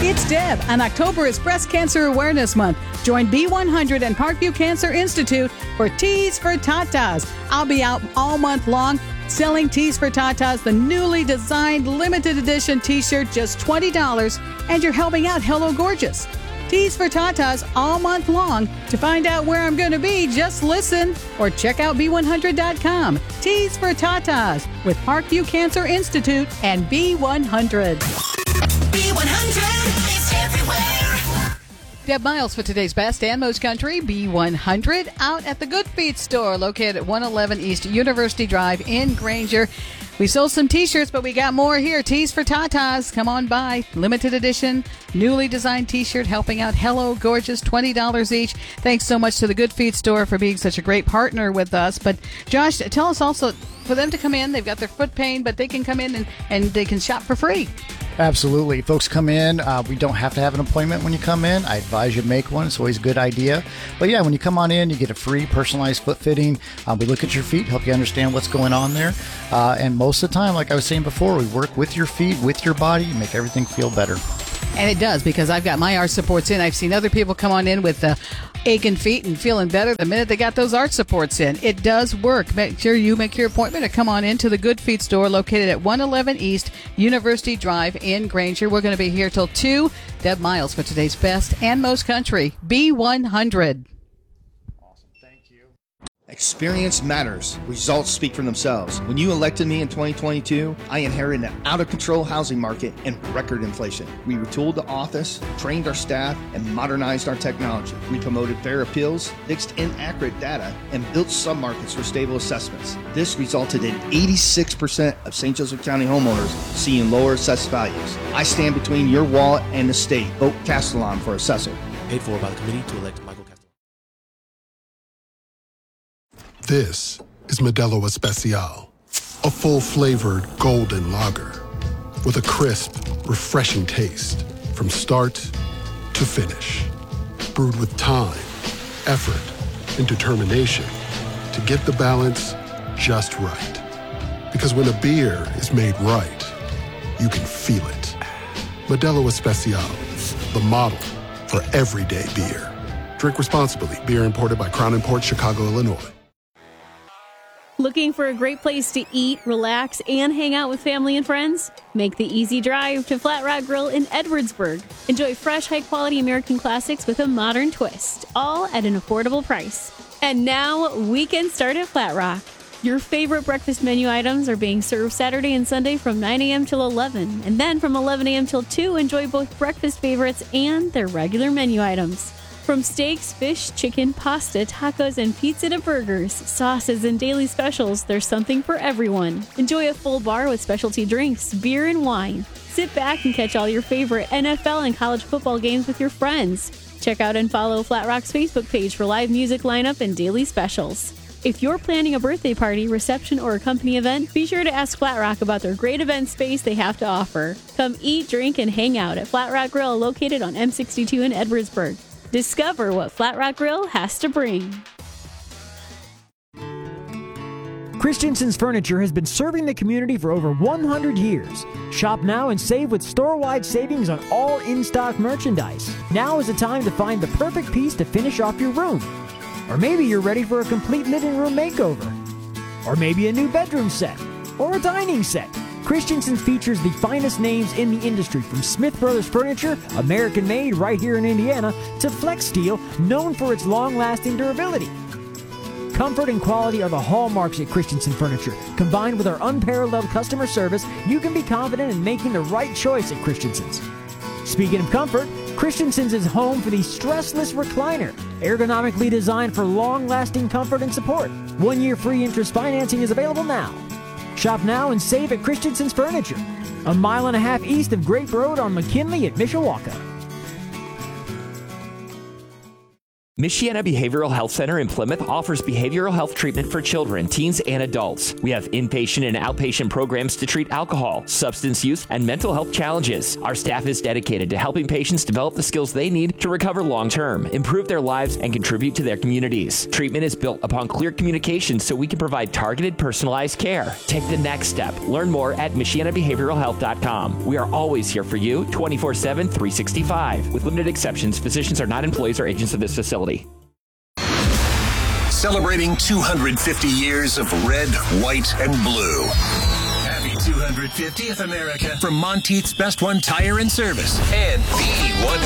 It's Deb, and October is Breast Cancer Awareness Month. Join B100 and Parkview Cancer Institute for Tees for Tatas. I'll be out all month long selling Tees for Tatas, the newly designed limited edition t-shirt, just $20, and you're helping out Hello Gorgeous. Tees for Tatas all month long. To find out where I'm going to be, just listen or check out B100.com. Tees for Tatas with Parkview Cancer Institute and B100. B100 is everywhere. Deb Miles for today's best and most country. B100 out at the Good Feet store located at 111 East University Drive in Granger. We sold some t-shirts, but we got more here. Tees for Tatas. Come on by. Limited edition, newly designed t-shirt helping out Hello Gorgeous, $20 each. Thanks so much to the Good Feet store for being such a great partner with us. But Josh, tell us also, for them to come in, they've got their foot pain, but they can come in and they can shop for free. Absolutely. Folks come in. We don't have to have an appointment when you come in. I advise you make one. It's always a good idea. But yeah, when you come on in, you get a free personalized foot fitting. We look at your feet, help you understand what's going on there. And most of the time, like I was saying before, we work with your feet, with your body, make everything feel better. And it does, because I've got my arch supports in. I've seen other people come on in with aching feet and feeling better the minute they got those arch supports in. It does work. Make sure you make your appointment or come on into the Good Feet store located at 111 East University Drive in Granger. We're going to be here till 2. Deb Miles for today's best and most country. B100. Experience matters. Results speak for themselves. When you elected me in 2022, I inherited an out-of-control housing market and record inflation. We retooled the office, trained our staff, and modernized our technology. We promoted fair appeals, fixed inaccurate data, and built submarkets for stable assessments. This resulted in 86% of St. Joseph County homeowners seeing lower assessed values. I stand between your wallet and the state. Vote Castellon for assessor. Paid for by the committee to elect Michael Castellon. This is Modelo Especial, a full-flavored golden lager with a crisp, refreshing taste from start to finish. Brewed with time, effort, and determination to get the balance just right. Because when a beer is made right, you can feel it. Modelo Especial, the model for everyday beer. Drink responsibly. Beer imported by Crown Imports, Chicago, Illinois. Looking for a great place to eat, relax, and hang out with family and friends? Make the easy drive to Flat Rock Grill in Edwardsburg. Enjoy fresh, high-quality American classics with a modern twist, all at an affordable price. And now, weekend start at Flat Rock. Your favorite breakfast menu items are being served Saturday and Sunday from 9 a.m. till 11. And then from 11 a.m. till 2, enjoy both breakfast favorites and their regular menu items. From steaks, fish, chicken, pasta, tacos, and pizza to burgers, sauces, and daily specials, there's something for everyone. Enjoy a full bar with specialty drinks, beer, and wine. Sit back and catch all your favorite NFL and college football games with your friends. Check out and follow Flat Rock's Facebook page for live music lineup and daily specials. If you're planning a birthday party, reception, or a company event, be sure to ask Flat Rock about their great event space they have to offer. Come eat, drink, and hang out at Flat Rock Grill located on M62 in Edwardsburg. Discover what Flat Rock Grill has to bring. Christensen's Furniture has been serving the community for over 100 years. Shop now and save with store-wide savings on all in-stock merchandise. Now is the time to find the perfect piece to finish off your room. Or maybe you're ready for a complete living room makeover. Or maybe a new bedroom set. Or a dining set. Christensen features the finest names in the industry, from Smith Brothers Furniture, American-made right here in Indiana, to Flex Steel, known for its long-lasting durability. Comfort and quality are the hallmarks at Christensen Furniture. Combined with our unparalleled customer service, you can be confident in making the right choice at Christensen's. Speaking of comfort, Christensen's is home for the stressless recliner, ergonomically designed for long-lasting comfort and support. 1-year free interest financing is available now. Shop now and save at Christensen's Furniture, a mile and a half east of Grape Road on McKinley at Mishawaka. Michiana Behavioral Health Center in Plymouth offers behavioral health treatment for children, teens, and adults. We have inpatient and outpatient programs to treat alcohol, substance use, and mental health challenges. Our staff is dedicated to helping patients develop the skills they need to recover long-term, improve their lives, and contribute to their communities. Treatment is built upon clear communication so we can provide targeted, personalized care. Take the next step. Learn more at MichianaBehavioralHealth.com. We are always here for you 24/7, 365. With limited exceptions, physicians are not employees or agents of this facility. Celebrating 250 years of red, white, and blue. Happy 250th America from Monteith's Best One Tire and Service and the